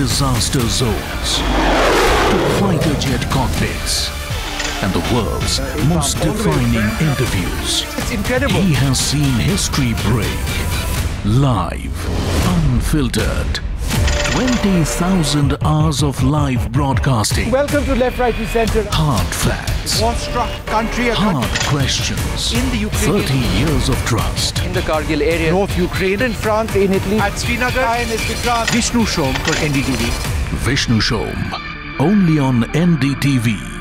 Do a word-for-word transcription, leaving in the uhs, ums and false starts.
disaster zones to fighter jet cockpits and the world's most defining interviews. It's incredible. He has seen history break. Live, unfiltered. twenty thousand hours of live broadcasting. Welcome to Left, Right and Centre. Hard facts. War-struck country. Hard questions. In the Ukraine. thirty years of trust. In the Kargil area. North Ukraine. In France, in Italy. At Srinagar. And it's Vikrant. Vishnu Shom for N D T V. Vishnu Shom. Only on N D T V.